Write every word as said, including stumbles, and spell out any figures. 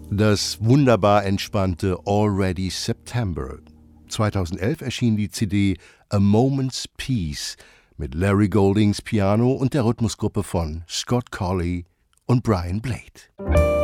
Das wunderbar entspannte Already September. zweitausendelf erschien die C D A Moment's Peace mit Larry Goldings Piano und der Rhythmusgruppe von Scott Colley und Brian Blade.